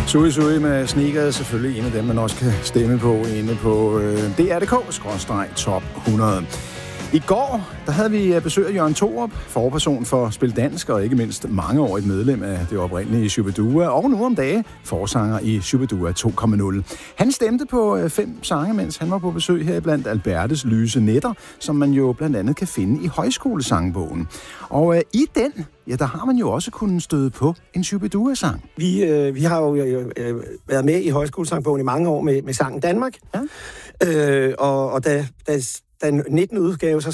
Sui Sui med Sneakers, selvfølgelig en af dem, man også kan stemme på inde på DR.dk/top 100. I går, der havde vi besøg af Jørgen Thorup, forperson for Spil Dansk, og ikke mindst mangeårigt medlem af det oprindelige Shubidua, og nu om dage forsanger i Shubidua 2.0. Han stemte på 5 sange, mens han var på besøg her blandt Albertes Lyse Nætter, som man jo blandt andet kan finde i højskolesangbogen. Og i den, ja, der har man jo også kunnet støde på en Shubidua-sang. Vi har jo været med i højskolesangbogen i mange år med sangen Danmark. Ja. Og da 19 udgave så